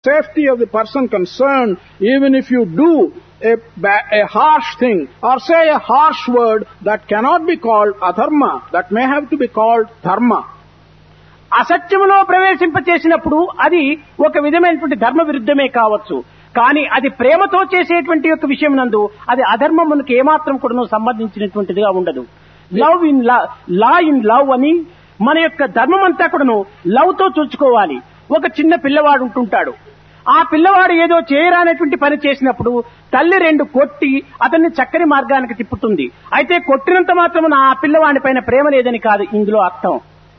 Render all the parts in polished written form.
safety of the person concerned, even if you do a harsh thing or say a harsh word, that cannot be called adharma, that may have to be called dharma. అసత్యములో ప్రవేశింపచేసినప్పుడు అది ఒక విధమైనటువంటి ధర్మ విరుద్ధమే కావచ్చు. కానీ అది ప్రేమతో చేసేటువంటి యొక్క విషయం నందు అది అధర్మమునకు ఏమాత్రం కూడా సంబంధించినటువంటిదిగా ఉండదు. Love in law in love అని మన యొక్క ధర్మం అంతా కూడాను లవ్ తో చూసుకోవాలి. ఒక చిన్న పిల్లవాడు ఉంటుంటాడు. ఆ పిల్లవాడు ఏదో చేయరానటువంటి పని చేసినప్పుడు తల్లి 2 కొట్టి అతన్ని చక్కని మార్గానికి తిప్పుతుంది. అయితే కొట్టినంత మాత్రమున ఆ పిల్లవాడి పైన ప్రేమ లేదని కాదు ఇందులో అర్థం.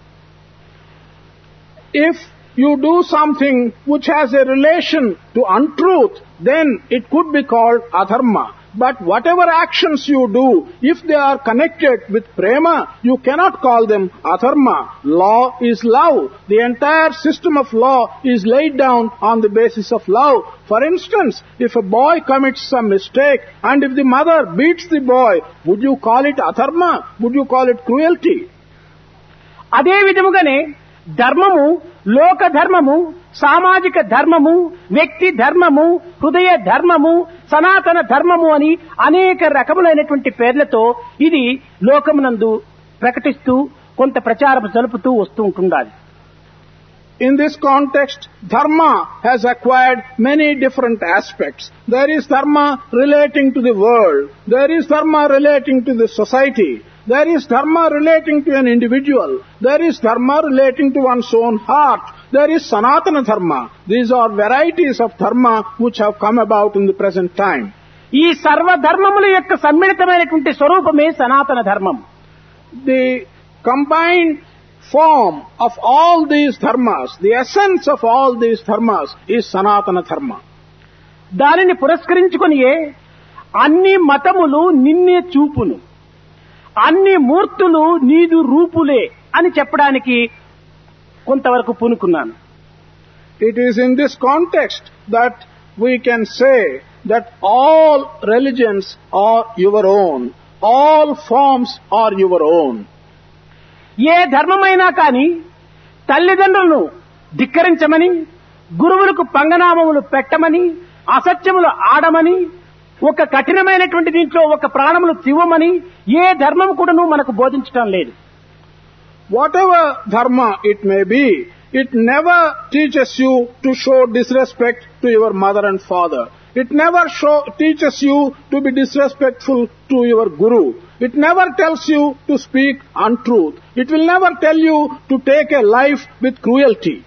If you do something which has a relation to untruth, then it could be called adharma. But whatever actions you do, if they are connected with prema, you cannot call them adharma. Law is love. The entire system of law is laid down on the basis of love. For instance, if a boy commits some mistake and if the mother beats the boy, would you call it adharma? Would you call it cruelty? అదే విధముగానే ధర్మము, లోక ధర్మము, సామాజిక ధర్మము, వ్యక్తి ధర్మము, హృదయ ధర్మము, సనాతన ధర్మము అని అనేక రకములైనటువంటి పేర్లతో ఇది లోకమునందు ప్రకటిస్తూ కొంత ప్రచారం జరుపుతూ వస్తూ ఉంటుండాలి. In this context, dharma has acquired many different aspects. There is dharma relating to the world. There is dharma relating to the society. There is dharma relating to an individual. There is dharma relating to one's own heart. There is sanatana dharma. These are varieties of dharma which have come about in the present time. ఈ సర్వ ధర్మముల యొక్క సమ్మిళితమైనటువంటి స్వరూపమే సనాతన ధర్మం. The combined form of all these dharmas, the essence of all these dharmas is sanatana dharma. దానిని పురస్కరించుకొనియే అన్ని మతములు నిన్నే చూపును, అన్ని మూర్తులు నీదు రూపులే అని చెప్పడానికి కొంతవరకు పూనుకున్నాను. It is in this context that we can say that all religions are your own. All forms are your own. ఏ ధర్మమైనా కానీ తల్లిదండ్రులను ధిక్కరించమని, గురువులకు పంగనామములు పెట్టమని, అసత్యములు ఆడమని, ఒక కఠినమైనటువంటి దీంట్లో ఒక ప్రాణములు తివ్వమని ఏ ధర్మం కూడాను మనకు బోధించడం లేదు. Whatever dharma it may be, it never teaches you to show disrespect to your mother and father. It never teaches you to be disrespectful to your guru. It never tells you to speak untruth. It will never tell you to take a life with cruelty.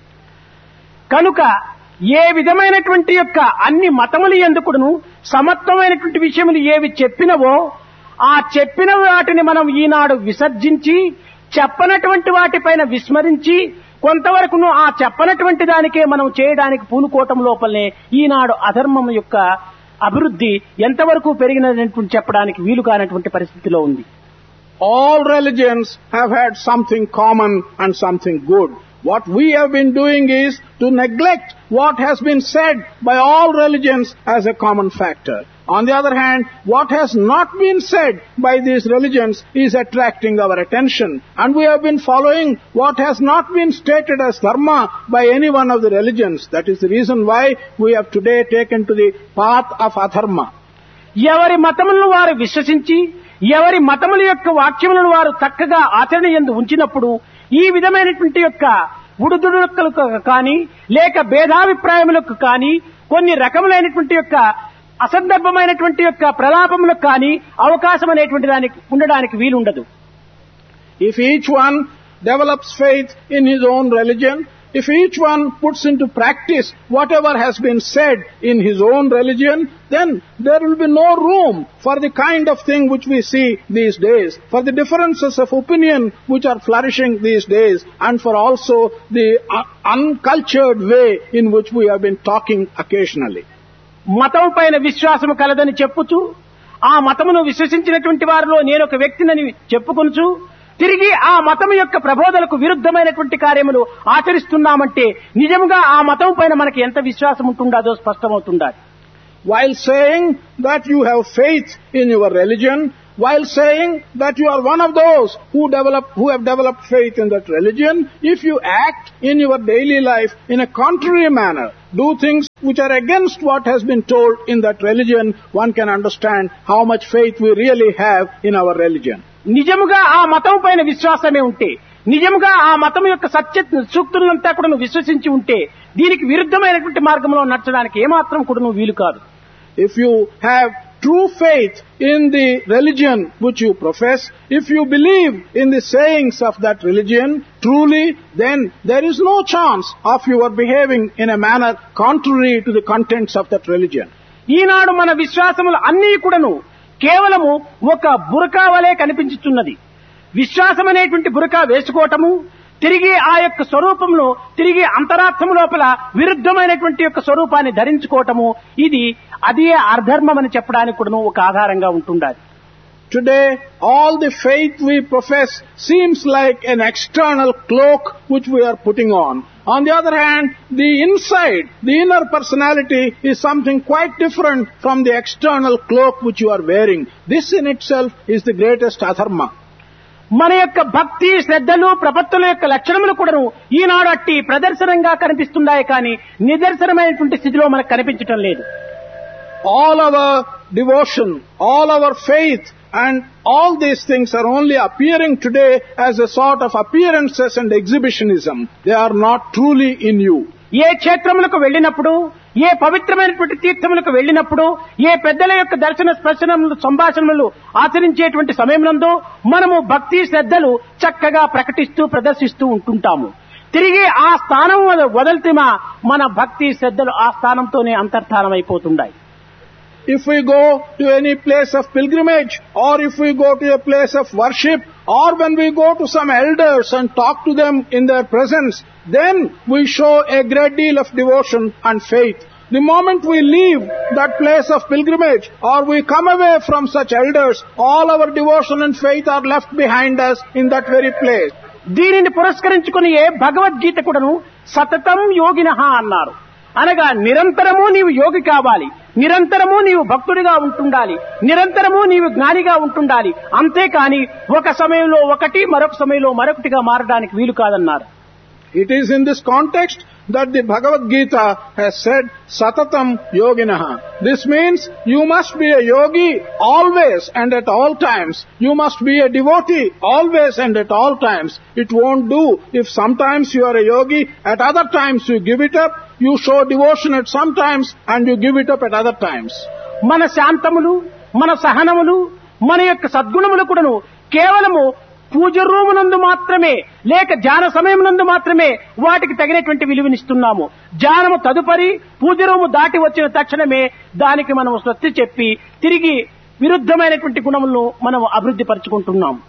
కనుక ఏ విధమైనటువంటి యొక్క అన్ని మతములు ఎందుకును సమత్వమైనటువంటి విషయములు ఏవి చెప్పినవో ఆ చెప్పిన వాటిని మనం ఈనాడు విసర్జించి చెప్పనటువంటి వాటిపైన విస్మరించి కొంతవరకును ఆ చెప్పనటువంటి దానికే మనం చేయడానికి పూనుకోవటం లోపలనే ఈనాడు అధర్మం యొక్క అభివృద్ధి ఎంతవరకు పెరిగినటువంటి చెప్పడానికి వీలు కానటువంటి పరిస్థితిలో ఉంది. All religions have had something common and something good. What we have been doing is to neglect what has been said by all religions as a common factor. On the other hand, what has not been said by these religions is attracting our attention, and we have been following what has not been stated as dharma by any one of the religions. That is the reason why we have today taken to the path of adharma. ఎవరి మతములను వారు విశ్వసించి ఎవరి మతముల యొక్క వాక్యములను వారు చక్కగా ఆచరణ యందు ఉంచినప్పుడు ఈ విధమైనటువంటి యొక్క ఉడుదుడుకలకు కానీ లేక భేదాభిప్రాయములకు కానీ కొన్ని రకములైనటువంటి యొక్క అసందర్భమైనటువంటి యొక్క ప్రలాపములకు కానీ అవకాశం అనేటువంటి దానికి ఉండడానికి వీలుండదు. If each one develops faith in his own religion, if each one puts into practice whatever has been said in his own religion, then there will be no room for the kind of thing which we see these days, for the differences of opinion which are flourishing these days, and for also the uncultured way in which we have been talking occasionally. మతం పైన విశ్వాసము కలదని చెప్పుచు ఆ మతమును విశ్వసించినటువంటి వారిలో నేను ఒక వ్యక్తినని చెప్పుకొనుచు తిరిగి ఆ మతం యొక్క ప్రబోధనలకు విరుద్ధమైనటువంటి కార్యములు ఆచరిస్తున్నామంటే నిజంగా ఆ మతం పైన మనకి ఎంత విశ్వాసం ఉంటుందో స్పష్టమవుతుండాలి. While saying that you have faith in your religion, while saying that you are one of those who have developed faith in that religion, if you act in your daily life in a contrary manner, do things which are against what has been told in that religion, one can understand how much faith we really have in our religion. నిజముగా ఆ మతం పైన విశ్వాసమే ఉంటే, నిజముగా ఆ మతం యొక్క సత్య సూక్తులంతా కూడా నువ్వు విశ్వసించి ఉంటే, దీనికి విరుద్ధమైనటువంటి మార్గంలో నడచడానికి ఏమాత్రం కూడా నువ్వు వీలు కాదు. If you have true faith in the religion which you profess, if you believe in the sayings of that religion truly, then there is no chance of your behaving in a manner contrary to the contents of that religion. ఈనాడు మన విశ్వాసములు అన్నీ కూడాను కేవలము ఒక బురకా వలె కనిపించుతున్నది. విశ్వాసం అనేటువంటి బురకా వేసుకోవటము, తిరిగి ఆ యొక్క స్వరూపంలో తిరిగి అంతరార్థం లోపల విరుద్ధమైనటువంటి యొక్క స్వరూపాన్ని ధరించుకోవటము, ఇది అదే అధర్మం అని చెప్పడానికి కూడా ఒక ఆధారంగా ఉంటుండాలి. Today, all the faith we profess seems like an external cloak which we are putting on. On the other hand, the inside, the inner personality is something quite different from the external cloak which you are wearing. This in itself is the greatest adharma. మన యొక్క భక్తి శ్రద్ధలు ప్రపత్తుల యొక్క లక్షణములు కూడాను ఈనాడు అట్టి ప్రదర్శనంగా కనిపిస్తున్నాయి, కానీ నిదర్శనమైనటువంటి స్థితిలో మనకు కనిపించటం లేదు. All our devotion, all our faith and all these things are only appearing today as a sort of appearances and exhibitionism. They are not truly in you. ఏ క్షేత్రములకు వెళ్ళినప్పుడు, ఏ పవిత్రమైనటువంటి తీర్థములకు వెళ్ళినప్పుడు, ఏ పెద్దల యొక్క దర్శన స్పర్శనములు సంభాషణలు ఆచరించేటువంటి సమయంలో మనము భక్తి శ్రద్ధలు చక్కగా ప్రకటిస్తూ ప్రదర్శిస్తూ ఉంటుంటాము. తిరిగి ఆ స్థానం వదలితే మన భక్తి శ్రద్ధలు ఆ స్థానంతోనే అంతర్ధానం అయిపోతుంటాయి. If we go to any place of pilgrimage, or if we go to a place of worship, or when we go to some elders and talk to them in their presence, then we show a great deal of devotion and faith. The moment we leave that place of pilgrimage, or we come away from such elders, all our devotion and faith are left behind us in that very place. దీనిని పురస్కరించుకుని భగవద్గీత కూడాను సతతం యోగినః అన్నారు. అనగా నిరంతరము నీవు యోగి కావాలి, నిరంతరము నీవు భక్తుడిగా ఉంటుండాలి, నిరంతరము నీవు జ్ఞానిగా ఉంటుండాలి. అంతేకాని ఒక సమయంలో ఒకటి మరొక సమయంలో మరొకటిగా మారడానికి వీలు కాదన్నారు. It is in this context that the Bhagavad Gita has said, Satatam Yoginaha. This means you must be a yogi always and at all times. You must be a devotee always and at all times. It won't do if sometimes you are a yogi, at other times you give it up. You show devotion at some times and you give it up at other times. మన శాంతములు, మన సహనములు, మన యొక్క సద్గుణములు కూడాను కేవలము పూజ రూమునందు మాత్రమే లేక ధ్యాన సమయమునందు మాత్రమే వాటికి తగినటువంటి విలువనిస్తున్నాము. ధ్యానము తదుపరి పూజ రూము దాటి వచ్చిన తక్షణమే దానికి మనం స్వస్తి చెప్పి తిరిగి విరుద్ధమైనటువంటి గుణములను మనం అభివృద్ధి పరుచుకుంటున్నాము.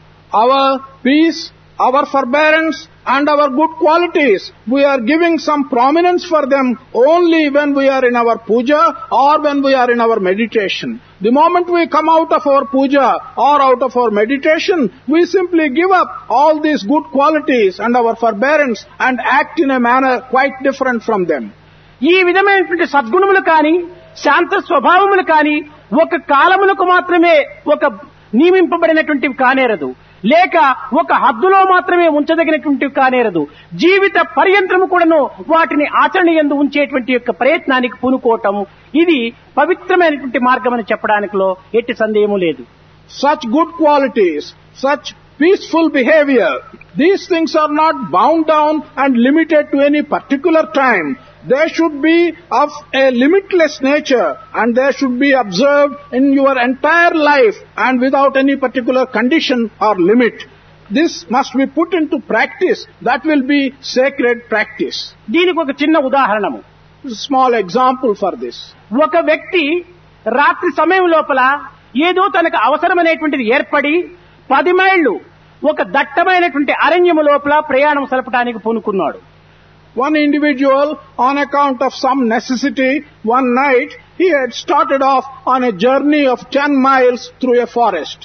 Our peace, our forbearance and our good qualities, we are giving some prominence for them only when we are in our puja or when we are in our meditation. The moment we come out of our puja or out of our meditation, we simply give up all these good qualities and our forbearance and act in a manner quite different from them. ఈ విధమైనటువంటి సద్గుణములు కానీ శాంత స్వభావములు కానీ ఒక కాలములకు మాత్రమే ఒక నియమింపబడినటువంటివి కానేరదు, లేక ఒక హద్దులో మాత్రమే ఉంచదగినటువంటివి కానేరదు. జీవిత పర్యంతరము కూడాను వాటిని ఆచరణ యందు ఉంచేటువంటి యొక్క ప్రయత్నానికి పూనుకోవటం, ఇది పవిత్రమైనటువంటి మార్గం అని చెప్పడానికిలో ఎట్టి సందేహము లేదు. Such good qualities, such peaceful behavior, these things are not bound down and limited to any particular time. They should be of a limitless nature and they should be observed in your entire life and without any particular condition or limit. This must be put into practice. That will be sacred practice. దీనికి ఒక చిన్న ఉదాహరణము, Small example for this. ఒక వ్యక్తి రాత్రి సమయం లోపల ఏదో తనకు అవసరమైనటువంటిది ఏర్పడి 10 మైళ్ళు ఒక దట్టమైనటువంటి అరణ్యము లోపల ప్రయాణం సలపడానికి పూనుకున్నాడు. One individual, on account of some necessity, one night, he had started off on a journey of 10 miles through a forest.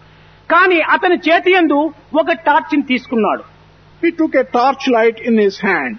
కానీ అతని చేతి యందు ఒక టార్చిని తీసుకున్నాడు. He took a torchlight in his hand.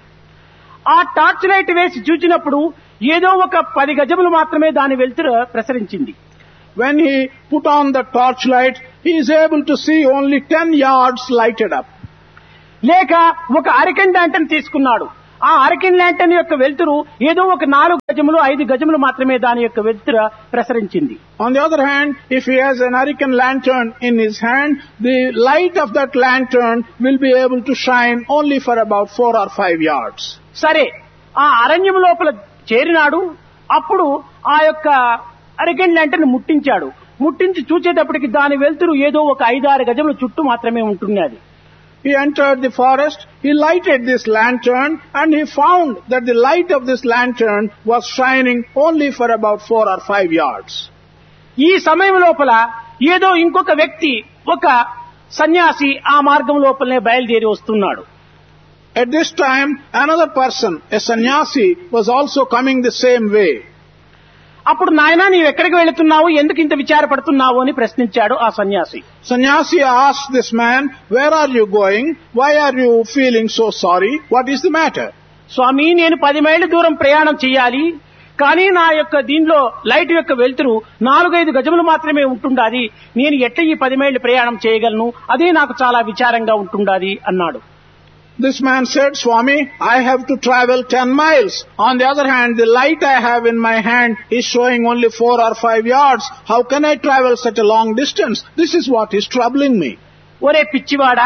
ఆ టార్చ్ లైట్ వేసి చూచినప్పుడు ఏదో ఒక 10 గజములు మాత్రమే దాని వెలుతురు ప్రసరించింది. when he put on the torchlight, he is able to see only 10 yards lighted up. లేక ఒక అరకెన్ ల్యాంటర్న్ తీసుకున్నాడు. ఆ అరకెన్ ల్యాంటర్న్ యొక్క వెలుతురు ఏదో ఒక 4 గజములు 5 గజములు మాత్రమే దాని యొక్క వెలుతురు ప్రసరించింది. On the other hand, if he has an hurricane lantern in his hand, the light of that lantern will be able to shine only for about 4 or 5 yards. సరే, ఆ అరణ్యం లోపల చేరినాడు. అప్పుడు ఆ యొక్క హరికేన్ ల్యాంటర్న్ ముట్టించాడు. ముట్టించి చూచేటప్పటికి దాని వెలుతురు ఏదో ఒక 5-6 గజముల చుట్టూ మాత్రమే ఉంటున్నది. He entered the forest, he lighted this lantern, and he found that the light of this lantern was shining only for about 4 or 5 yards. ఈ సమయం లోపల ఏదో ఇంకొక వ్యక్తి, ఒక సన్యాసి ఆ మార్గం లోపలనే బయలుదేరి వస్తున్నాడు. At this time, another person, a sannyasi, was also coming the same way. అప్పుడు నాయనా నీవు ఎక్కడికి వెళుతున్నావు, ఎందుకు ఇంత విచారపడుతున్నావు అని ప్రశ్నించాడు ఆ సన్యాసి. Sannyasi asked this man, where are you going? Why are you feeling so sorry? What is the matter? స్వామి, నేను 10 మైళ్ళ దూరం ప్రయాణం చేయాలి, కానీ నా యొక్క దీనిలో లైట్ యొక్క వెలుతురు 4-5 గజములు మాత్రమే ఉంటుండాది. నేను ఎట్లా ఈ 10 మైళ్ళు ప్రయాణం చేయగలను? అదే నాకు చాలా విచారంగా ఉంటుండాది అన్నాడు. This man said, Swami, I have to travel 10 miles. On the other hand, the light I have in my hand is showing only 4 or 5 yards. How can I travel such a long distance? This is what is troubling me. ఒరే పిచ్చివాడా,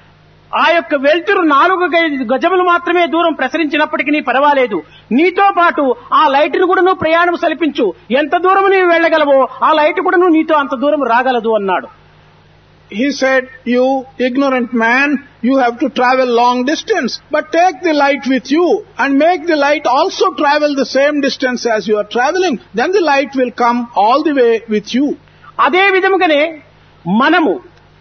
ఆ యొక్క వెలుతురు 4-5 గజములు మాత్రమే దూరం ప్రసరించినప్పటికీ పర్వాలేదు. నీతో పాటు ఆ లైట్ ను కూడా నువ్వు ప్రయాణం సలిపించు. ఎంత దూరం నీవు వెళ్ళగలవో ఆ లైట్ కూడా నువ్వు నీతో అంత దూరం రాగలదు అన్నాడు. He said, you ignorant man, you have to travel long distance, but take the light with you and make the light also travel the same distance as you are traveling. Then the light will come all the way with you. అదే విధముగానే మనము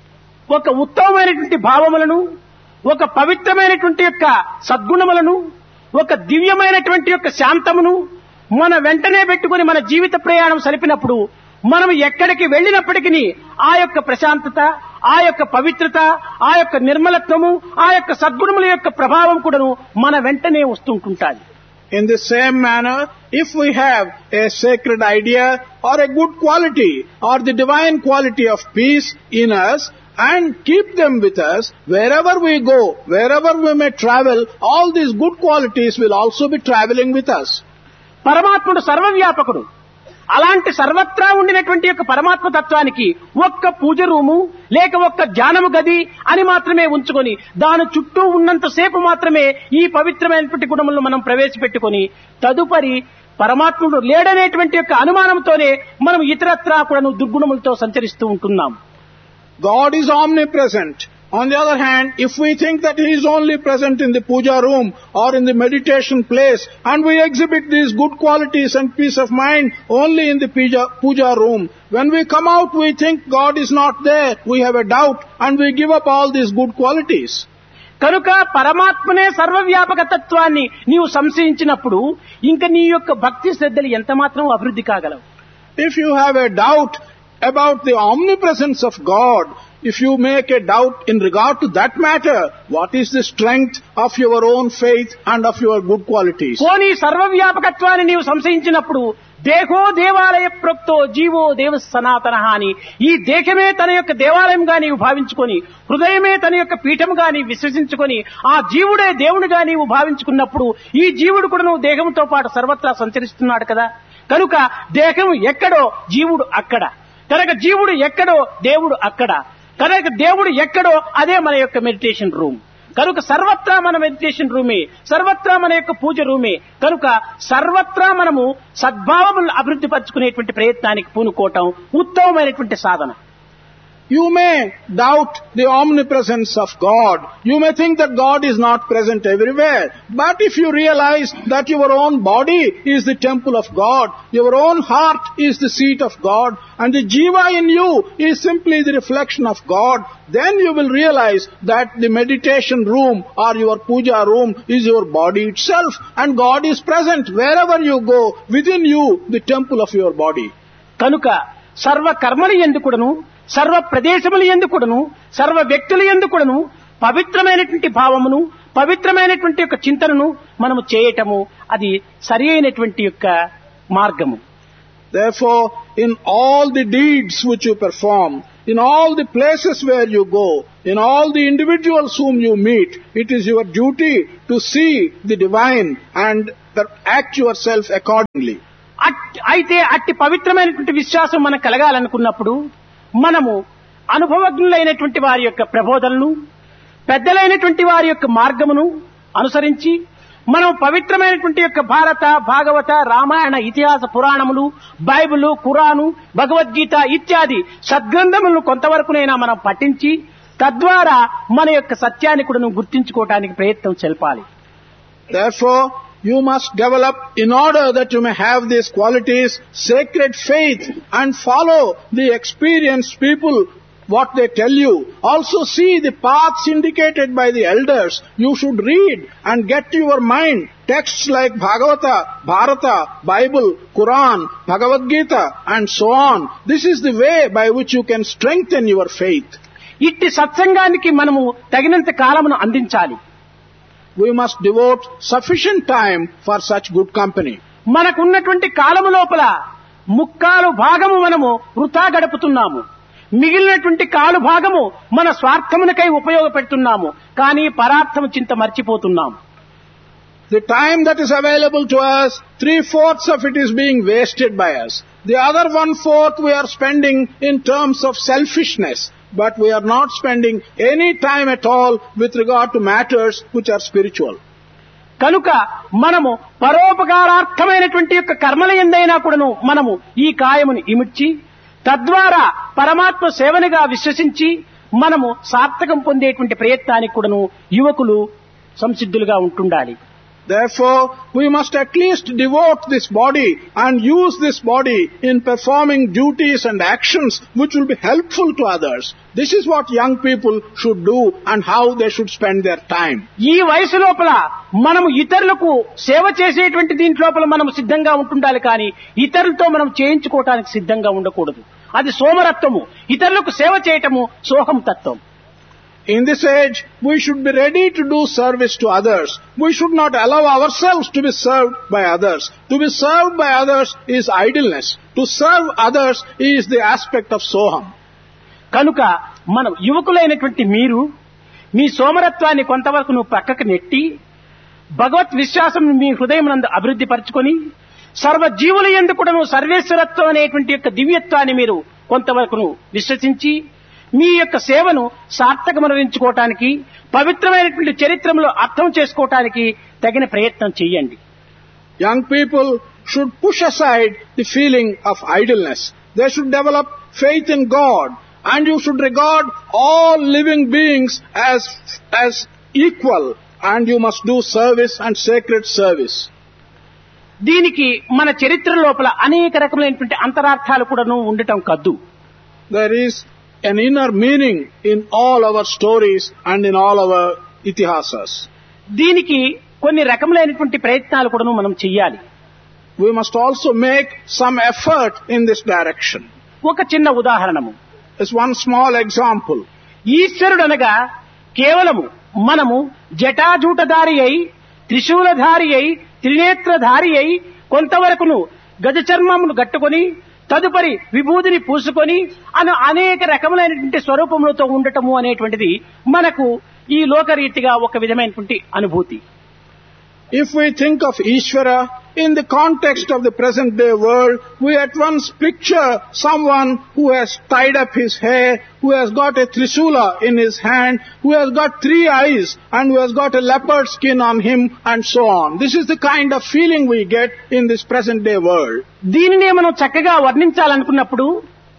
ఒక ఉత్తమమైనటువంటి భావములను, ఒక పవిత్రమైనటువంటి యొక్క సద్గుణములను, ఒక దివ్యమైనటువంటి యొక్క శాంతమును మన వెంటనే పెట్టుకుని మన జీవిత ప్రయాణం సలిపినప్పుడు మనం ఎక్కడికి వెళ్ళినప్పటికీ ఆ యొక్క ప్రశాంతత, ఆ యొక్క పవిత్రత, ఆ యొక్క నిర్మలత్వము, ఆ యొక్క సద్గుణముల యొక్క ప్రభావం కూడాను మన వెంటనే వస్తుంటుంటాది. In the same manner, if we have a sacred idea or a good quality or the divine quality of peace in us and keep them with us, wherever we go, wherever we may travel, all these good qualities will also be traveling with us. పరమాత్ముడు సర్వవ్యాపకుడు. అలాంటి సర్వత్రా ఉండినటువంటి యొక్క పరమాత్మ తత్వానికి ఒక్క పూజ room లేక ఒక్క ధ్యానము గది అని మాత్రమే ఉంచుకొని దాని చుట్టూ ఉన్నంతసేపు మాత్రమే ఈ పవిత్రమైనటువంటి గుణములను మనం ప్రవేశపెట్టుకొని తదుపరి పరమాత్ముడు లేడనేటువంటి యొక్క అనుమానంతోనే మనం ఇతరత్రా కూడా దుర్గుణములతో సంచరిస్తూ ఉంటున్నాం. God is omnipresent. On the other hand, if we think that He is only present in the puja room or in the meditation place and we exhibit these good qualities and peace of mind only in the puja room, when we come out we think God is not there, we have a doubt and we give up all these good qualities. కనుక పరమాత్మనే సర్వవ్యాపక తత్వాన్ని నీవు సంశయించినప్పుడు ఇంకా నీ యొక్క భక్తి శ్రద్ధలు ఎంత మాత్రం అభివృద్ధి కాగలవు. If you have a doubt about the omnipresence of God, if you make a doubt in regard to that matter, what is the strength of your own faith and of your good qualities? కోని సర్వవ్యాపకత్వాన్ని నీవు సంశయించినప్పుడు దేహో దేవాలయ ప్రోక్తో GO దేవ సనాతనః అని ఈ దేహమే తన యొక్క దేవాలయంగా నీవు భావించుకొని, హృదయమే తన యొక్క పీఠముగా నీవు విశ్వసించుకొని, ఆ జీవుడే దేవుడిగా నీవు భావించుకున్నప్పుడు ఈ జీవుడు కూడా నువ్వు దేహంతో పాటు సర్వత్రా సంచరిస్తున్నాడు కదా. కనుక దేహం ఎక్కడో జీవుడు అక్కడ, కనుక జీవుడు ఎక్కడో దేవుడు అక్కడ, కనుక దేవుడు ఎక్కడో అదే మన యొక్క మెడిటేషన్ రూమ్. కనుక సర్వత్రా మన మెడిటేషన్ రూమే, సర్వత్రా మన యొక్క పూజ రూమే. కనుక సర్వత్రా మనము సద్భావములను అభివృద్ధి పరచుకునేటువంటి ప్రయత్నానికి పూనుకోవటం ఉత్తమమైనటువంటి సాధన. You may doubt the omnipresence of God. You may think that God is not present everywhere. But if you realize that your own body is the temple of God, your own heart is the seat of God, and the jiva in you is simply the reflection of God, then you will realize that the meditation room or your puja room is your body itself, and God is present wherever you go, within you, the temple of your body. కనుక సర్వ కర్మలు ఎందుకుడను, సర్వ ప్రదేశములు ఎందుకుడను, సర్వ వ్యక్తులు ఎందుకుడను పవిత్రమైనటువంటి భావమును, పవిత్రమైనటువంటి యొక్క చింతనను మనము చేయటము అది సరి అయినటువంటి యొక్క మార్గము. Therefore, in all the deeds which you perform, in all the places where you go, in all the individuals whom you meet, it is your duty to see the divine and act yourself accordingly. అయితే అట్టి పవిత్రమైనటువంటి విశ్వాసం మనకు కలగాలనుకున్నప్పుడు మనము అనుభవజ్ఞులైనటువంటి వారి యొక్క ప్రబోధనలు, పెద్దలైనటువంటి వారి యొక్క మార్గమును అనుసరించి మనం పవిత్రమైనటువంటి యొక్క భారత, భాగవత, రామాయణ, ఇతిహాస పురాణములు, బైబిలు, ఖురాను, భగవద్గీత ఇత్యాది సద్గ్రంథములను కొంతవరకునైనా మనం పఠించి తద్వారా మన యొక్క సత్యాన్ని కూడా గుర్తించుకోవడానికి ప్రయత్నం చెల్పాలి. Therefore, you must develop, in order that you may have these qualities, sacred faith and follow the experienced people, what they tell you. Also see the paths indicated by the elders. You should read and get to your mind texts like Bhagavata, Bharata, Bible, Quran, Bhagavad Gita and so on. This is the way by which you can strengthen your faith. ఇట్టి సత్సంగానికి మనము తగినంత కాలమును అందించాలి. We must devote sufficient time for such good company. మనకున్నటువంటి కాలము లోపల ముక్కాలు భాగము మనము వృథా గడుపుతున్నాము. మిగిలినటువంటి కాలు భాగము మన స్వార్థమునకై ఉపయోగపెడుతున్నాము. కానీ పరార్థము చింత మర్చిపోతున్నాము. The time that is available to us, 3/4 of it is being wasted by us. The other 1/4 we are spending in terms of selfishness, but we are not spending any time at all with regard to matters which are spiritual. కనుక మనము పరోపకారార్థమైనటువంటి యొక్క కర్మల యందైనా కూడాను మనము ఈ కాయమును ఇమిడ్చి తద్వారా పరమాత్మ సేవనిగా విశ్వసించి మనము సార్థకం పొందేటువంటి ప్రయత్నానికి కూడాను యువకులు సంసిద్ధులుగా ఉంటుండాలి. Therefore, we must at least devote this body and use this body in performing duties and actions which will be helpful to others. This is what young people should do and how they should spend their time. ఈ వయసు లోపల మనము ఇతరులకు సేవ చేసేటువంటి దీంట్లోపల మనం సిద్ధంగా ఉంటుండాలి. కానీ ఇతరులతో మనం చేయించుకోవటానికి సిద్ధంగా ఉండకూడదు. అది సోమరత్వము. ఇతరులకు సేవ చేయటము సోహం తత్వం. In this age, we should be ready to do service to others. We should not allow ourselves to be served by others. To be served by others is idleness. To serve others is the aspect of soham. కనుక మనం యువకులైనటువంటి మీరు మీ సోమరత్వాన్ని కొంతవరకు నువ్వు పక్కకు నెట్టి భగవత్ విశ్వాసం మీ హృదయమునందు అభివృద్ధి పరచుకొని సర్వజీవుల యందు కూడా సర్వేశ్వరత్వం అనేటువంటి యొక్క దివ్యత్వాన్ని మీరు కొంతవరకు విశ్వసించి మీ యొక్క సేవను సార్థకమనించుకోవటానికి పవిత్రమైనటువంటి చరిత్రలో అర్థం చేసుకోవటానికి తగిన ప్రయత్నం చేయండి. Young people should push aside the feeling of idleness. They should develop faith in God, and you should regard all living beings as equal, and you must do service and sacred service. దీనికి మన చరిత్ర లోపల అనేక రకములైనటువంటి అంతరార్థాలు కూడాను ఉండటం కద్దు. There is an inner meaning in all our stories and in all our itihasas. దీనికి కొన్ని రకములైనటువంటి ప్రయత్నాలు కూడాను మనం చెయ్యాలి. We must also make some effort in this direction. ఒక చిన్న ఉదాహరణము. As one small example. ఈశ్వరుడు అనగా కేవలము మనము జటాజూటధారి అయి, త్రిశూలధారి అయి, త్రినేత్రధారి అయి, కొంతవరకును గజ చర్మమును గట్టుకొని తదుపరి విభూతిని పూసుకొని అనేక రకములైనటువంటి స్వరూపములతో ఉండటము అనేటువంటిది మనకు ఈ లోకరీతిగా ఒక విధమైనటువంటి అనుభూతి. If we think of Ishvara in the context of the present day world, we at once picture someone who has tied up his hair, who has got a trisula in his hand, who has got 3 eyes and who has got a leopard skin on him and so on. This is the kind of feeling we get in this present day world. దీనినే మనం చక్కగా వర్ణించాలనుకున్నప్పుడు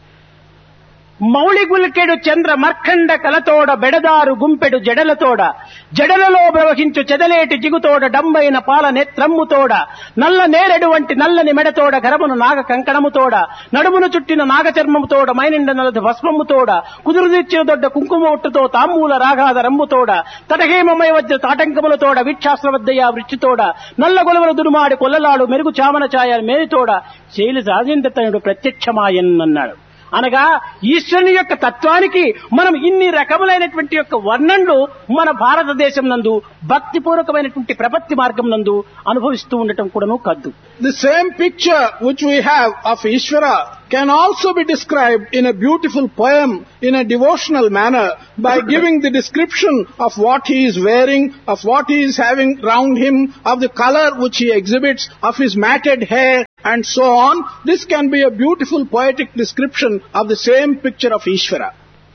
మౌళిగులకెడు చంద్ర మర్కండ కలతోడ బెడదారు గుంపెడు జడలతోడ జడలలో ప్రవహించు చెదలేటి జిగుతోడ డంబైన పాల నేత్రమ్ముతోడ నల్ల నేరెడు వంటి నల్లని మెడతోడ గరమును నాగ కంకణముతోడ నడుమును చుట్టిన నాగ చర్మముతోడ మైనిండ నలది భస్మముతోడ కుదురుదిచ్చిన దొడ్డ కుంకుమ ఒట్టుతో తాంబూల రాగాద రమ్ముతోడ తటహేమమయ వజ్ర తాటంకములతోడ విక్షాస్త్రవద్దయ వృచ్చితోడ నల్ల గొలవల దురుమాడి కొల్లలాడు మెరుగు చామన ఛాయ మేనితోడ శైలి రాజేంద్రతనుడు ప్రత్యక్షమాయన్ అన్నాడు. అనగా ఈశ్వరుని యొక్క తత్వానికి మనం ఇన్ని రకములైనటువంటి యొక్క వర్ణనలు మన భారతదేశం నందు భక్తిపూర్వకమైనటువంటి ప్రపత్తి మార్గం నందు అనుభవిస్తూ ఉండటం కూడాను కద్దు. The same picture which we have of Ishvara can also be described in a beautiful poem in a devotional manner by giving the description of what he is wearing, of what he is having round him, of the color which he exhibits, of his matted hair and so on. This can be a beautiful poetic description of the same picture of Ishvara.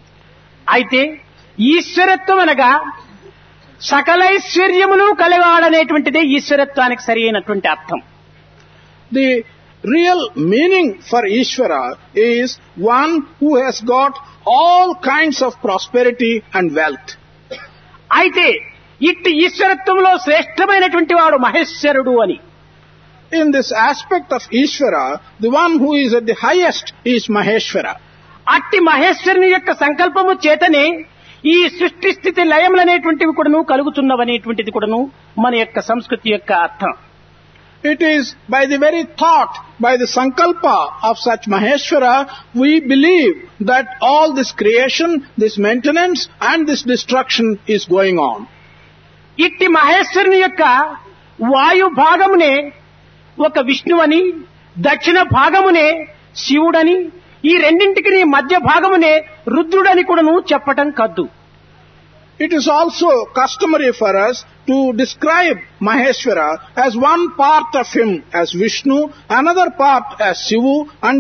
అయితే ఈశ్వరత్వం అనగా సకలైశ్వర్యములు కలవాడనేటువంటిదే ఈశ్వరత్వానికి సరి అయినటువంటి అర్థం. The real meaning for Ishvara is one who has got all kinds of prosperity and wealth. అయితే ఇట్టి ఈశ్వరత్వంలో శ్రేష్టమైనటువంటి వాడు మహేశ్వరుడు అని. In this aspect of Ishvara, the one who is at the highest is Maheshwara. అట్టి మహేశ్వరుని యొక్క సంకల్పము చేతనే ఈ సృష్టి స్థితి లయములనేటువంటివి కూడాను కలుగుతున్నవనేటువంటిది కూడాను మన యొక్క సంస్కృతి యొక్క అర్థం. It is by the very thought, by the sankalpa of such Maheshwara, we believe that all this creation, this maintenance and this destruction is going on. ఇట్టి మహేశ్వరుని యొక్క వాయు భాగమునే ఒక విష్ణువని, దక్షిణ భాగమునే శివుడని, ఈ రెండింటికి మధ్య భాగమునే రుద్రుడని కూడాను చెప్పటం కద్దు. It is also customary for us to describe Maheshwara as one part of him as Vishnu, another part as Shiva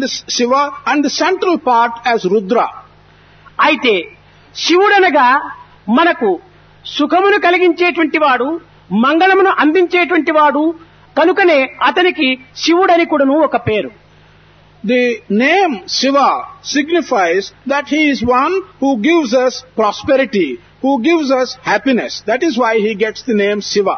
and the central part as Rudra. అయితే శివుడనగా మనకు సుఖమును కలిగించేటువంటి వాడు, మంగళమును అందించేటువంటి వాడు కనుకనే అతనికి శివుడని కూడాను ఒక పేరు. The name Shiva signifies that he is one who gives us prosperity, who gives us happiness. That is why he gets the name Shiva.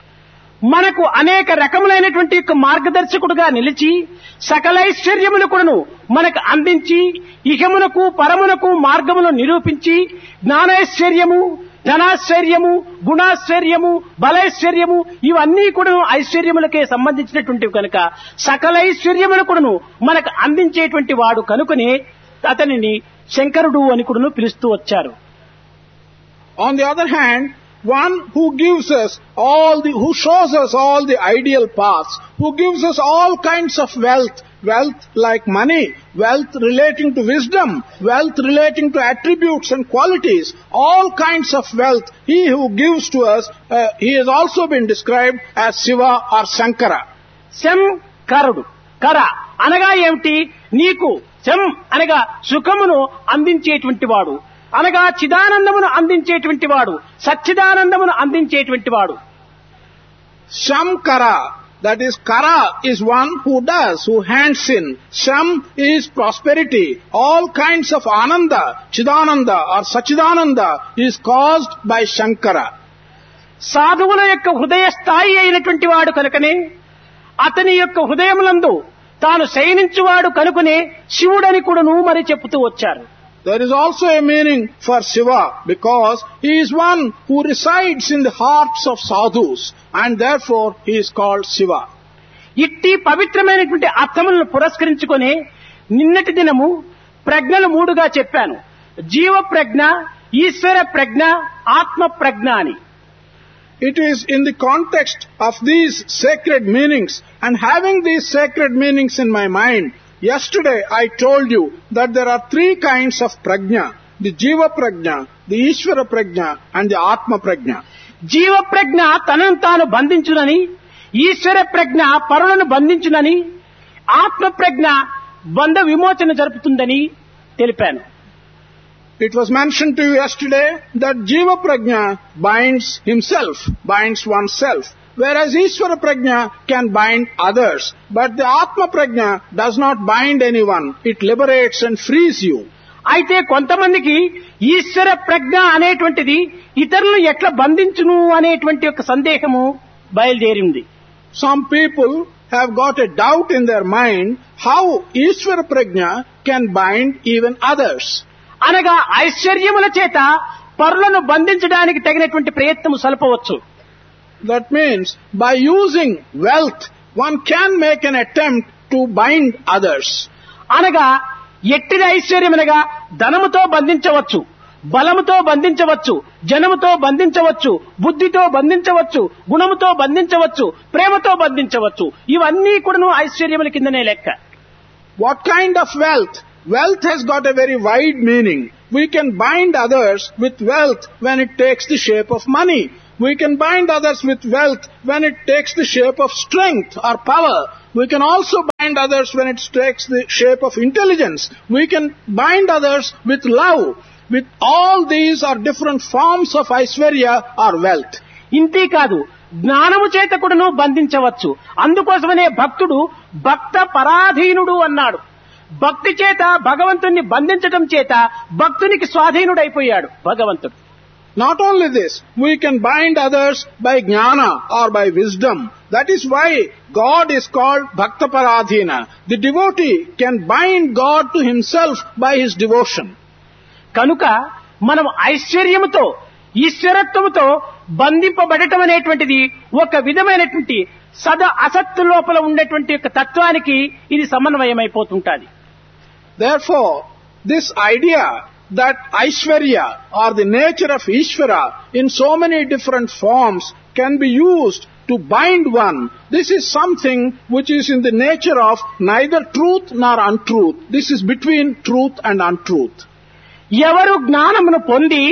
మనకు అనేక రకములైనటువంటి యొక్క మార్గదర్శకుడుగా నిలిచి సకలైశ్వర్యములు కూడాను మనకు అందించి ఇహమునకు పరమునకు మార్గమును నిరూపించి జ్ఞానైశ్వర్యము, ధనాశ్వర్యము, గుణాశ్వర్యము, బలైశ్వర్యము ఇవన్నీ కూడా ఐశ్వర్యములకే సంబంధించినటువంటివి కనుక సకలైశ్వర్యములు కూడాను మనకు అందించేటువంటి వాడు కనుకనే అతనిని శంకరుడు అని కూడాను పిలుస్తూ వచ్చారు. On the other hand, one who gives us who shows us all the ideal paths, who gives us all kinds of wealth like money, wealth relating to wisdom, wealth relating to attributes and qualities, all kinds of wealth, he who gives to us, he has also been described as Shiva or Shankara. శంకరుడు కర అనగా ఏమిటి? నీకు శం అనగా సుఖమును అందించేటువంటి వాడు, అనగా చిదానందమును అందించేటువంటి వాడు, సచ్చిదానందమును అందించేటువంటి వాడు. Shamkara, that is, Kara is one who does, who hands in. Sham is prosperity. All kinds of Ananda, Chidananda or Sachidananda is caused by Shankara. సాధువుల యొక్క హృదయ స్థాయి అయినటువంటి వాడు కనుకనే అతని యొక్క హృదయములందు తాను శయనించువాడు కనుకనే శివుడని కూడాను మరి చెప్తూ వచ్చారు. There is also a meaning for Shiva because he is one who resides in the hearts of sadhus and therefore he is called Shiva. ఇట్టి పవిత్రమైనటువంటి అర్థములను పురస్కరించుకొని నిన్నటి దినము ప్రజ్ఞలు మూడుగా చెప్పాను. జీవ ప్రజ్ఞ, ఈశ్వర ప్రజ్ఞ, ఆత్మ ప్రజ్ఞ అని. It is in the context of these sacred meanings and having these sacred meanings in my mind, yesterday I told you that there are three kinds of prajna: the Jiva Prajna, the Ishvara Prajna and the Atma Prajna. జీవ ప్రజ్ఞ తనను తాను బంధించునని, ఈశ్వర ప్రజ్ఞ పరులను బంధించునని, ఆత్మ ప్రజ్ఞ బంధ విమోచన జరుపుతుందని తెలిపాను. It was mentioned to you yesterday that Jiva Prajna binds himself, binds oneself, whereas Ishvara Prajna can bind others. But the Atma Prajna does not bind anyone. It liberates and frees you. అయితే కొంతమందికి ఈశ్వర ప్రజ్ఞ అనేటువంటిది ఇతరులను ఎట్లా బంధించును అనేటువంటి ఒక సందేహము బయలుదేరింది. Some people have got a doubt in their mind how Ishvara Prajna can bind even others. అనగా ఐశ్వర్యముల చేత పరులను బంధించడానికి తగినటువంటి ప్రయత్నము సల్పవచ్చు. That means by using wealth, one can make an attempt to bind others. అనగా ఎట్టిది ఐశ్వర్యమనగా ధనముతో బంధించవచ్చు, బలముతో బంధించవచ్చు, జనముతో బంధించవచ్చు, బుద్ధితో బంధించవచ్చు, గుణముతో బంధించవచ్చు, ప్రేమతో బంధించవచ్చు. ఇవన్నీ కూడాను ఐశ్వర్యముల కిందనే లెక్క. What kind of wealth? Wealth has got a very wide meaning. We can bind others with wealth when it takes the shape of money. We can bind others with wealth when it takes the shape of strength or power. We can also bind others when it takes the shape of intelligence. We can bind others with love. With all these are different forms of Aishwarya or wealth. ఇంతే కాదు, జ్ఞానము చేత కూడాను బంధించవచ్చు. అందుకోసమనే భక్తుడు భక్త పరాధీనుడు అన్నాడు. భక్తి చేత భగవంతుణ్ణి బంధించటం చేత భక్తునికి స్వాధీనుడైపోయాడు భగవంతుడు. Not only this, we can bind others by jnana or by wisdom. That is why God is called Bhakta Paradhina. The devotee can bind God to himself by his devotion. కనుక మనం ఐశ్వర్యముతో ఈశ్వరత్వముతో బంధింపబడటం అనేటువంటిది ఒక విధమైనటువంటి అసత్తు లోపల ఉండేటువంటి యొక్క తత్వానికి ఇది సమన్వయమైపోతుంటాది. Therefore, this idea that Aishwarya or the nature of Ishvara in so many different forms can be used to bind one, this is something which is in the nature of neither truth nor untruth. This is between truth and untruth. ఎవరు జ్ఞానమును పొంది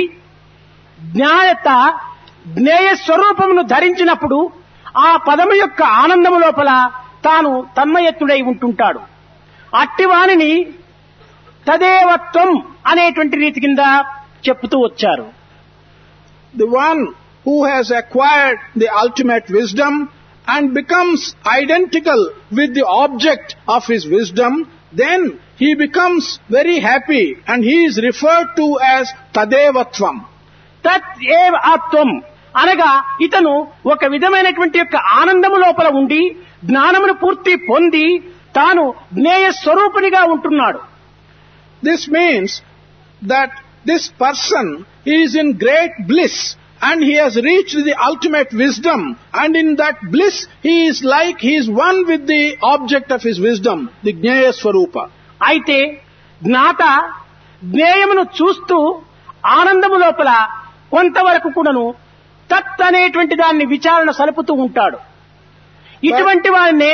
జ్ఞేయ స్వరూపమును ధరించినప్పుడు ఆ పదము యొక్క ఆనందము లోపల తాను తన్మయత్తుడై ఉంటుంటాడు. అట్టివానిని తదేవత్వం అనేటువంటి రీతి కింద చెప్తూ వచ్చారు. The one who has acquired the ultimate wisdom and becomes identical with the object of his wisdom, then he becomes very happy and he is referred to as Tadevatvam. తత్ ఏవ ఆత్వం అనగా ఇతను ఒక విధమైనటువంటి యొక్క ఆనందము లోపల ఉండి జ్ఞానమును పూర్తి పొంది తాను జ్ఞేయ స్వరూపునిగా ఉంటున్నాడు. This means that this person is in great bliss and he has reached the ultimate wisdom, and in that bliss he is one with the object of his wisdom, the Jnaya Swarupa. అయితే జ్ఞాత జ్ఞేయమును చూస్తూ ఆనందము లోపల కొంతవరకు కూడాను తత్ అనేటువంటి దాన్ని విచారణ సలుపుతూ ఉంటాడు. ఇటువంటి వారినే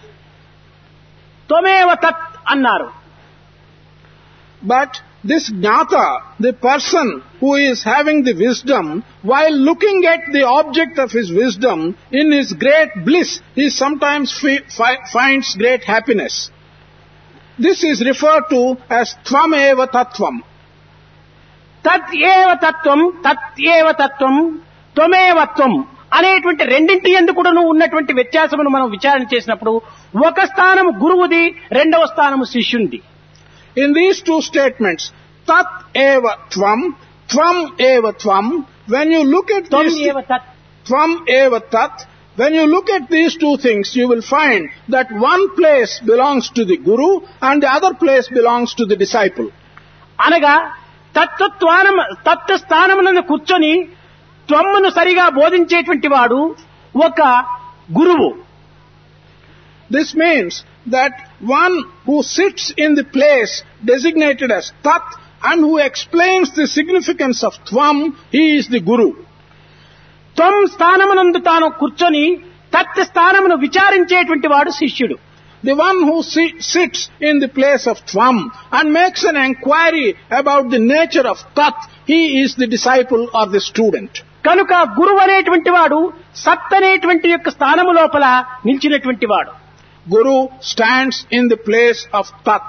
త్వమేవ తత్ అన్నారు. But this jnata, the person who is having the wisdom, while looking at the object of his wisdom, in his great bliss, he sometimes finds great happiness. This is referred to as tvameva tattvam. తత్ ఏవ తత్వం, తత్ ఏవ తత్వం, త్వమేవత్వం అనేటువంటి రెండింటి యందు కూడాను ఉన్నటువంటి వ్యత్యాసమును మనం విచారణ చేసినప్పుడు ఒక స్థానము గురువుది, రెండవ స్థానము శిష్యునిది. In these two statements, tat eva tvam, tvam eva tvam, when you look at these, tvam eva tat, when you look at these two things, you will find that one place belongs to the guru and the other place belongs to the disciple. అనగా తత్వ స్థానమునందు కూర్చొని త్వమ్మును సరిగా బోధించేటువంటి వాడు ఒక గురువు. This means that one who sits in the place designated as Tat and who explains the significance of Tvam, he is the Guru. త్వం స్థానమునందు తాను కూర్చొని తత్ స్థానమును విచారించేటువంటి వాడు శిష్యుడు. The one who sits in the place of Tvam and makes an enquiry about the nature of Tat, he is the disciple or the student. కనుక గురువు అనేటువంటి వాడు సత్ అనేటువంటి యొక్క స్థానము లోపల నిలిచినటువంటి వాడు. Guru stands in the place of Tat.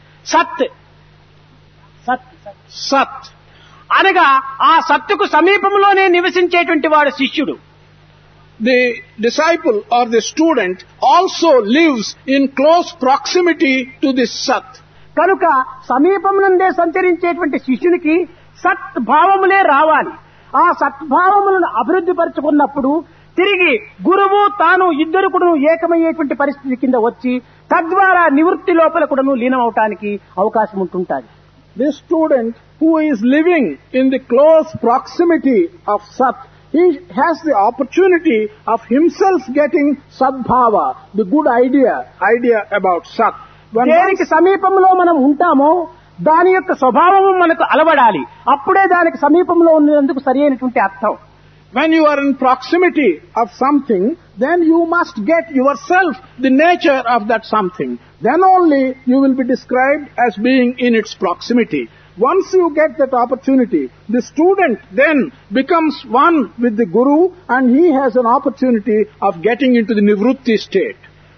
Sat. అనగా ఆ సత్తుకు సమీపంలోనే నివసించేటువంటి వాడు శిష్యుడు. The disciple or the student also lives in close proximity to this Sat. కనుక సమీపమునందే సంచరించేటువంటి శిష్యునికి సత్ భావములే రావాలి. ఆ సద్భావములను అభివృద్ధి పరుచుకున్నప్పుడు తిరిగి గురువు తాను ఇద్దరు కూడాను ఏకమయ్యేటువంటి పరిస్థితి కింద వచ్చి తద్వారా నివృత్తి లోపల కూడాను లీనమవటానికి అవకాశం ఉంటుంటుంది. This student who is living in the close proximity of Sat, he has the opportunity of himself getting Sadbhava, the good idea about Sat. దేనికి సమీపంలో మనం ఉంటామో దాని యొక్క స్వభావము మనకు అలవడాలి. అప్పుడే దానికి సమీపంలో ఉన్నందుకు సరి అయినటువంటి అర్థం. When you are in proximity of something, then you must get yourself the nature of that something. Then only you will be described as being in its proximity. Once you get that opportunity, the student then becomes one with the Guru and he has an opportunity of getting into the Nivrutti state.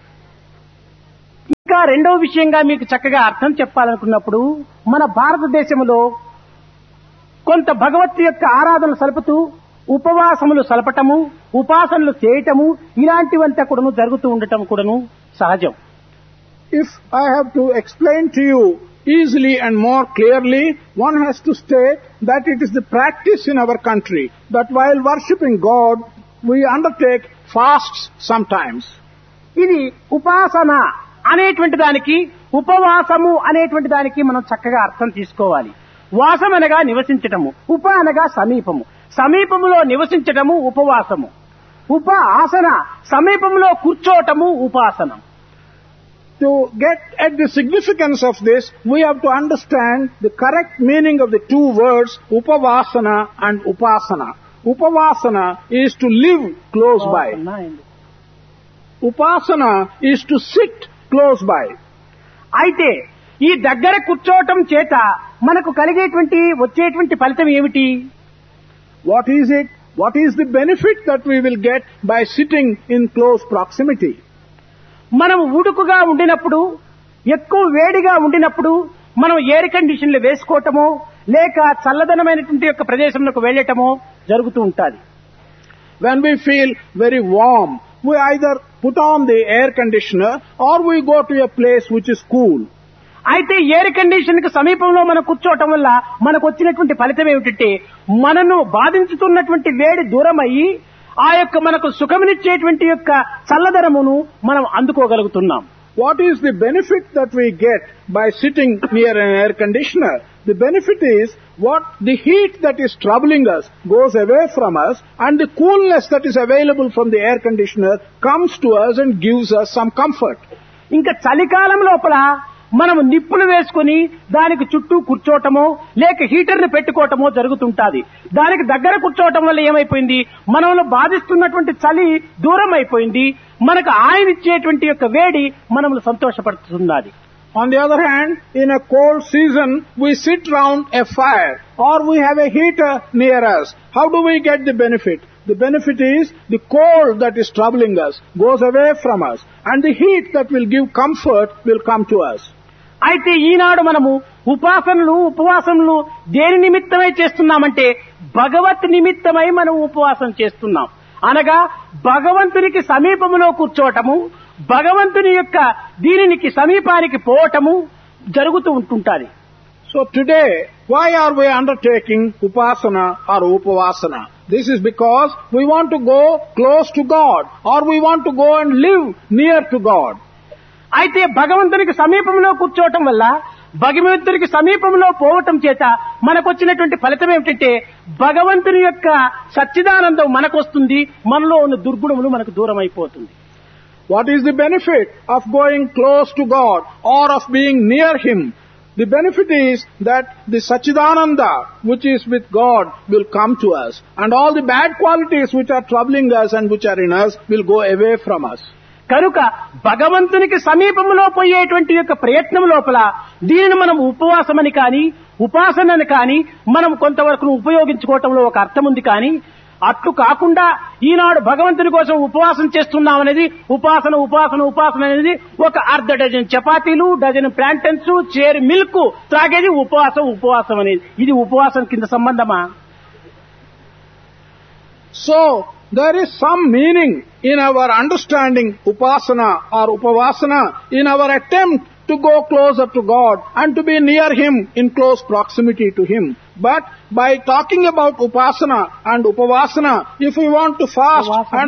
ఇంకా రెండవ విషయంగా మీకు చక్కగా అర్థం చెప్పాలనుకున్నప్పుడు మన భారతదేశంలో కొంత భగవత్ యొక్క ఆరాధన సలుపుతూ ఉపవాసములు సలపటము, ఉపాసనలు చేయటము ఇలాంటివంతా కూడాను జరుగుతూ ఉండటం కూడాను సహజం. If I have to explain to you easily and more clearly, one has to state that it is the practice in our country that while worshipping God, we undertake fasts sometimes. ఇది ఉపాసన అనేటువంటి దానికి, ఉపవాసము అనేటువంటి దానికి మనం చక్కగా అర్థం తీసుకోవాలి. వాసం అనగా నివసించటము, ఉప అనగా సమీపము, సమీపములో నివసించటము ఉపవాసము, ఉప ఆసన సమీపంలో కూర్చోవటము ఉపాసనం. To get at the significance of this, we have to understand the correct meaning of the two words upavasana and upasana. Upavasana is to live close by. Upasana is to sit close by. అయితే ఈ దగ్గర కూర్చోవటం చేత మనకు కలిగేటువంటి వచ్చేటువంటి ఫలితం ఏమిటి? What is it? What is the benefit that we will get by sitting in close proximity? మనం ఉడుకుగా ఉండినప్పుడు, ఎక్కువ వేడిగా ఉండినప్పుడు మనం ఎయిర్ కండిషన్లు వేసుకోవటమో లేక చల్లదనమైనటువంటి యొక్క ప్రదేశంలోకి వెళ్ళటమో జరుగుతూ ఉంటుంది. When we feel very warm, we either put on the air conditioner or we go to a place which is cool. అయితే ఎయిర్ కండిషన్ కి సమీపంలో మనం కూర్చోవటం వల్ల మనకు వచ్చినటువంటి ఫలితం ఏమిటంటే మనను బాధించుతున్నటువంటి వేడి దూరం అయ్యి ఆ యొక్క మనకు సుఖమునిచ్చేటువంటి యొక్క చల్లదనమును మనం అందుకోగలుగుతున్నాం. What is the benefit that we get by sitting near an air conditioner? The benefit is what the heat that is troubling us goes away from us and the coolness that is available from the air conditioner comes to us and gives us some comfort. ఇంకా చలికాలం లోపల మనం నిప్పులు వేసుకుని దానికి చుట్టూ కూర్చోవటమో లేక heater ని పెట్టుకోవటమో జరుగుతుంటాది. దానికి దగ్గర కూర్చోవటం వల్ల ఏమైపోయింది, మనలో బాధిస్తున్నటువంటి చలి దూరం అయిపోయింది, మనకు ఆయన ఇచ్చేటువంటి యొక్క వేడి మనల్ని సంతోషపడుతున్నది. On the other hand, in a cold season, we sit round a fire or we have a heater near us. How do we get the benefit? The benefit is the cold that is troubling us goes away from us and the heat that will give comfort will come to us. అయితే ఈనాడు మనము ఉపాసనలు ఉపవాసములు దేని నిమిత్తమై చేస్తున్నామంటే భగవత్ నిమిత్తమై మనం ఉపవాసం చేస్తున్నాం. అనగా భగవంతునికి సమీపంలో కూర్చోవటము, భగవంతుని యొక్క దీనికి సమీపానికి పోవటము జరుగుతూ ఉంటుంటాది. So today, why are we undertaking upasana or upavasana? This is because we want to go close to God or we want to go and live near to God. అయితే భగవంతునికి సమీపంలో కూర్చోవటం వల్ల భగవంతునికి సమీపంలో పోవటం చేత మనకు వచ్చినటువంటి ఫలితం ఏమిటంటే భగవంతుని యొక్క సచ్చిదానందం మనకు వస్తుంది, మనలో ఉన్న దుర్గుణములు మనకు దూరం అయిపోతుంది. What is the benefit of going close to God or of being near Him? The benefit is that the Satchidananda which is with God will come to us and all the bad qualities which are troubling us and which are in us will go away from us. కనుక భగవంతునికి సమీపంలో పోయేటువంటి యొక్క ప్రయత్నం లోపల దీనిని మనం ఉపవాసమని కానీ ఉపాసనని కానీ మనం కొంతవరకు ఉపయోగించుకోవటంలో ఒక అర్థం ఉంది. కానీ అట్లు కాకుండా ఈనాడు భగవంతుని కోసం ఉపవాసం చేస్తున్నాం అనేది ఉపాసన ఉపాసన ఉపాసన అనేది ఒక అర్ధ డజన్ చపాతీలు, డజన్ ప్లాంటన్స్, చేరు మిల్క్ తాగేది ఉపవాసం ఉపవాసం అనేది. ఇది ఉపవాసం కింద సంబంధమా? So, there is some meaning in our understanding upasana or upavasana in our attempt to go closer to God and to be near Him in close proximity to Him. But by talking about upasana and upavasana, if we want to fast and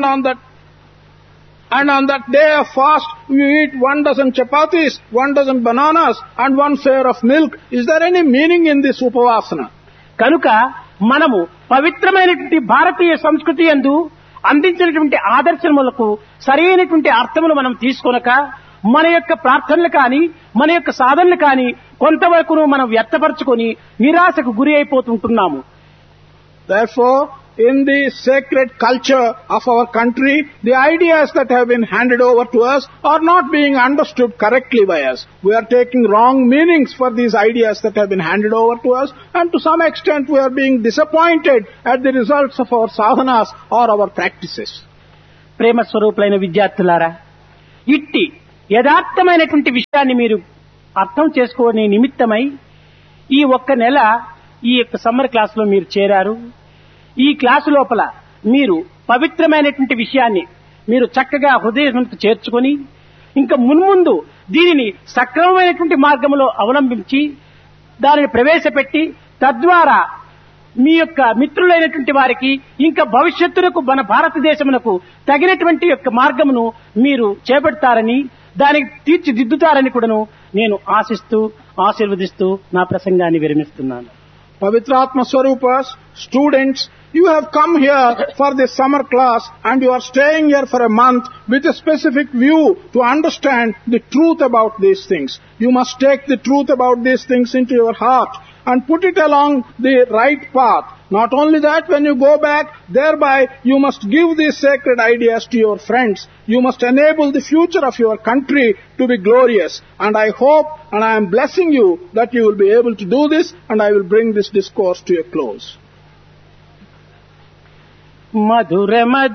on that day of fast we eat 1 dozen chapatis, 1 dozen bananas and 1 share of milk, is there any meaning in this upavasana? కనుక మనము పవిత్రమైనటువంటి భారతీయ సంస్కృతి యందు అందించినటువంటి ఆదర్శములకు సరైనటువంటి అర్థములు మనం తీసుకొనక మన యొక్క ప్రార్థనలు కానీ మన యొక్క సాధనలు కానీ కొంతవరకు మనం వ్యర్థపరచుకొని నిరాశకు గురి అయిపోతుంటున్నాము. Therefore, in the sacred culture of our country, the ideas that have been handed over to us are not being understood correctly by us. We are taking wrong meanings for these ideas that have been handed over to us, and to some extent we are being disappointed at the results of our sadhanas or our practices. ప్రేమ స్వరూపులైన విద్యార్థులారా, ఇట్టి యథార్థమైనటువంటి విషయాన్ని మీరు అర్థం చేసుకునే నిమిత్తమై ఈ ఒక్క నెల ఈ యొక్క సమ్మర్ క్లాసులో మీరు చేరారు. ఈ క్లాసు లోపల మీరు పవిత్రమైనటువంటి విషయాన్ని మీరు చక్కగా హృదయంతో చేర్చుకొని ఇంకా మున్ముందు దీనిని సక్రమమైనటువంటి మార్గంలో అవలంబించి దానిని ప్రవేశపెట్టి తద్వారా మీ యొక్క మిత్రులైనటువంటి వారికి ఇంకా భవిష్యత్తునకు మన భారతదేశమునకు తగినటువంటి యొక్క మార్గమును మీరు చేపడతారని దానికి తీర్చిదిద్దుతారని కూడాను నేను ఆశిస్తూ ఆశీర్వదిస్తూ నా ప్రసంగాన్ని విరమిస్తున్నాను. Pavitratma Swarupas, students, you have come here for this summer class and you are staying here for a month with a specific view to understand the truth about these things. You must take the truth about these things into your heart and put it along the right path. Not only that, when you go back, thereby you must give these sacred ideas to your friends. You must enable the future of your country to be glorious. And I hope and I am blessing you that you will be able to do this, and I will bring this discourse to a close.